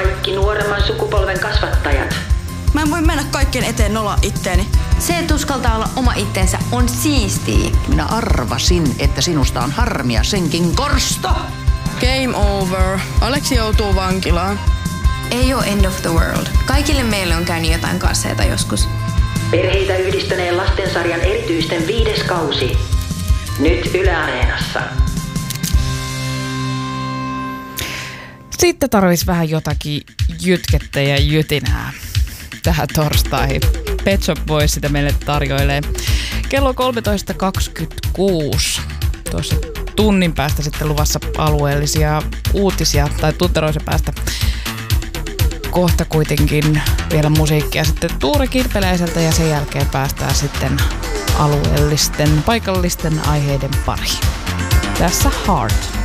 kaikki nuoremman sukupolven kasvattajat. Mä en voi mennä kaikkien eteen nolaa itteeni. Se, että uskaltaa olla oma itsensä, on siistiä. Minä arvasin, että sinusta on harmia senkin korsto. Game over. Aleksi joutuu vankilaan. Ei ole end of the world. Kaikille meille on käynyt jotain kasseita joskus. Perheitä yhdistäneen lastensarjan erityisten 5. kausi. Nyt Yle Areenassa. Sitten tarvitsisi vähän jotakin jytkettä ja jytinää tähän torstaihin. Pet Shop Boys sitä meille tarjoilee. Kello 13.26. Tuossa tunnin päästä sitten luvassa alueellisia uutisia, tai tunteroisen päästä kohta kuitenkin vielä musiikkia sitten Tuure Kirpeläiseltä, ja sen jälkeen päästään sitten alueellisten, paikallisten aiheiden pariin. Tässä Heart.